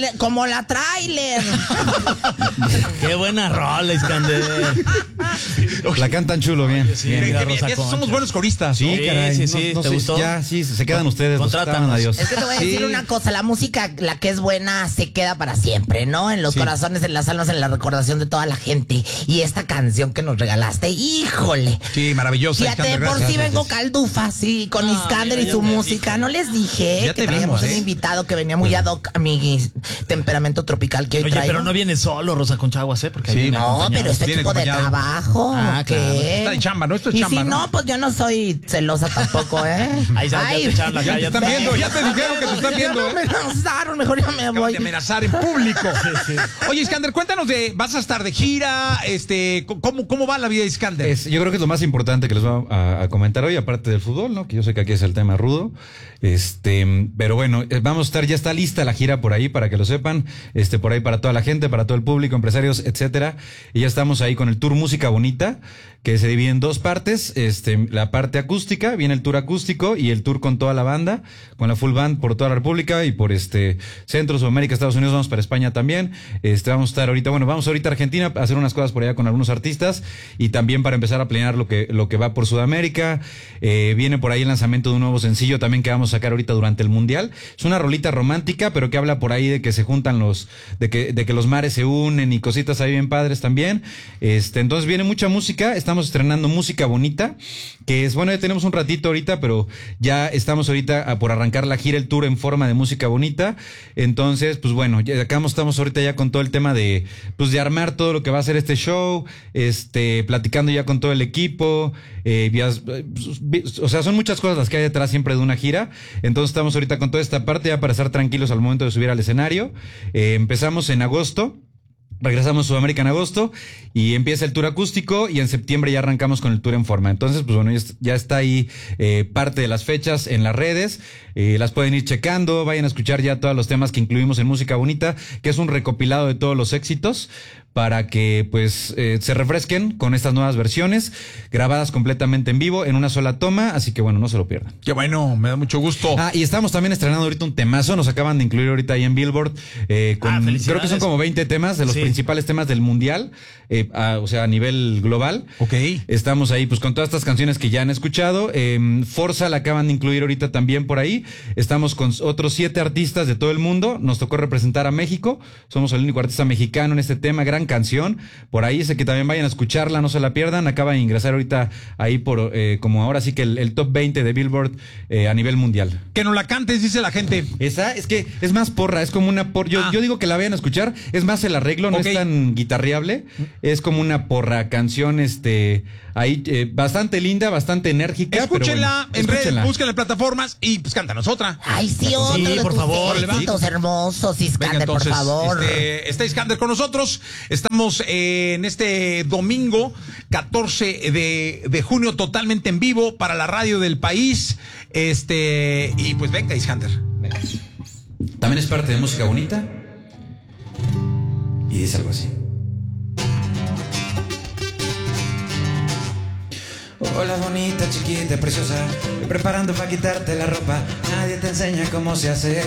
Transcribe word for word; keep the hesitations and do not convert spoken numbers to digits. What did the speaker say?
trailer, como la trailer. Qué buena rola, Iskander. La cantan chulo, bien. Sí, bien. mira, Que bien, Rosa ya somos Concha. buenos coristas. Sí, Sí, caray. sí, sí, no, no ¿te sé, gustó? Ya, sí, se quedan ustedes. los Contrátanos. estaban, adiós. Es que te voy a decir Sí. una cosa, la música, la que es buena, se queda para siempre, ¿no? En los Sí. corazones, en las almas, en la recordación de toda la gente. Y esta canción que nos regalaste, híjole. Sí, maravillosa. Fíjate, Iskander, por gracias. si vengo caldufa, sí, con No, Iskander mira, y su ya te música. dije. No les dije Ya que te traíamos vimos, un ¿eh? invitado que venía muy ad hoc a mi temperamento tropical que hoy Oye, traigo. pero no viene solo Rosa Conchaguas, ¿eh? Porque ahí Sí, viene No, acompañado. pero este Viene tipo de acompañado. trabajo. Ah, ¿qué? claro. Está de chamba, ¿no? Esto es y chamba, si ¿no? no, pues yo no soy celosa tampoco, ¿eh? Ahí ya- ya te echaron la Ya te calle. están viendo, ya te dijeron que te están viendo, Ya ¿eh? me amenazaron, mejor ya me Acaban voy. de amenazar en público. Oye, Iskander, cuéntanos de, ¿vas a estar de gira? Este, ¿cómo, cómo va la vida de Iskander? Es, yo creo que es lo más importante que les voy a, a comentar hoy, aparte del fútbol, ¿no? Que yo sé que aquí es el tema rudo. Este, pero bueno, eh, vamos a estar, ya está lista la gira por ahí para que lo sepan. Este, por ahí para toda la gente, para todo el público, empresarios, etcétera. Y ya estamos ahí con el tour Música Bonita, que se divide en dos partes. Este, la parte acústica, viene el tour acústico y el tour con toda la banda, con la full band por toda la República y por este Centro, Sudamérica, Estados Unidos, vamos para España también. Este, vamos a estar ahorita, bueno, vamos ahorita a Argentina a hacer unas cosas por allá con algunos artistas y también para empezar a planear lo que, lo que va por Sudamérica. Eh, viene por ahí el lanzamiento de un nuevo sencillo también que vamos a sacar ahorita durante el Mundial. Es una rolita romántica, pero que habla por ahí de que se juntan los, de que, de que los mares se unen y cositas ahí bien padres también. Este, entonces viene mucha música, estamos estrenando Música Bonita, que es, bueno, ya tenemos un ratito ahorita, pero ya estamos ahorita a, por arrancar la gira, el tour en forma de Música Bonita. Entonces, pues bueno, ya acá estamos ahorita ya con todo el tema de, pues de armar todo lo que va a ser este show, este, platicando ya con todo el equipo, eh, vías, o sea, son muchas cosas las que hay detrás siempre de una gira. Entonces estamos ahorita con toda esta parte ya para estar tranquilos al momento de subir al escenario. Eh, empezamos en agosto. Regresamos a Sudamérica en agosto y empieza el tour acústico y en septiembre ya arrancamos con el tour en forma. Entonces, pues bueno, ya, ya está ahí eh, parte de las fechas en las redes. Eh, las pueden ir checando, vayan a escuchar ya todos los temas que incluimos en Música Bonita, que es un recopilado de todos los éxitos para que pues eh, se refresquen con estas nuevas versiones grabadas completamente en vivo en una sola toma, así que bueno, no se lo pierdan. Qué bueno, me da mucho gusto. Ah, y estamos también estrenando ahorita un temazo, nos acaban de incluir ahorita ahí en Billboard, eh, con, Ah, felicidades. creo que son como veinte temas de los Sí. principales temas del mundial, eh, a, o sea, a nivel global. Ok. Estamos ahí pues con todas estas canciones que ya han escuchado. Eh, Forza la acaban de incluir ahorita también por ahí. Estamos con otros siete artistas de todo el mundo. Nos tocó representar a México. Somos el único artista mexicano en este tema. Gran canción. Por ahí sé que también vayan a escucharla, no se la pierdan. Acaba de ingresar ahorita ahí por eh, como ahora sí que el, el top veinte de Billboard eh, a nivel mundial. Que no la cantes, dice la gente. Esa es que es más porra, es como una por. Yo, Ah. yo digo que la vayan a escuchar. Es más el arreglo, no Ok. es tan guitarreable. Es como una porra canción, este, ahí eh, bastante linda, bastante enérgica. Escúchenla pero bueno, en redes, escúchenla. búsquenla en plataformas y pues cántanos otra. Ay, sí, otro Sí, de por tus favor, éxitos hermosos, Venga, Iskander, entonces, por favor. este, está Iskander con nosotros. Estamos eh, en este domingo, catorce de, de junio, totalmente en vivo para la radio del país. Este, y pues venga, Iskander. Venga. También es parte de Música Bonita. Y dice algo así. Hola bonita, chiquita, preciosa, preparando para quitarte la ropa. Nadie te enseña cómo se hace.